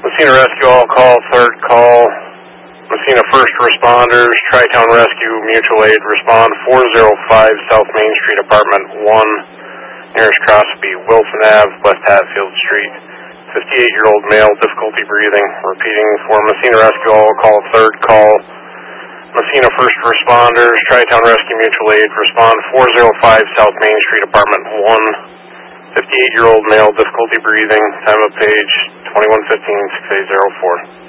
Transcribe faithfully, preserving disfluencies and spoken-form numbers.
Messina Rescue All Call, third call. Messina First Responders, Tri-Town Rescue, Mutual Aid, respond four oh five South Main Street, Apartment one. Nearest cross will be Wilson Avenue, West Hatfield Street. fifty-eight-year-old male, difficulty breathing. Repeating for Messina Rescue All Call, third call. Messina First Responders, Tri-Town Rescue, Mutual Aid, respond four oh five South Main Street, Apartment one. fifty-eight-year-old male, difficulty breathing. Time of page twenty-one fifteen, six eight zero four.